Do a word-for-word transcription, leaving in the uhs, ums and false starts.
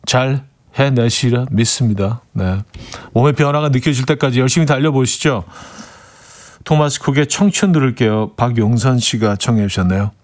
잘 해내시라 믿습니다. 네. 몸의 변화가 느껴질 때까지 열심히 달려보시죠. 토마스 쿡의 청춘 들을게요. 박용선 씨가 청해 주셨네요.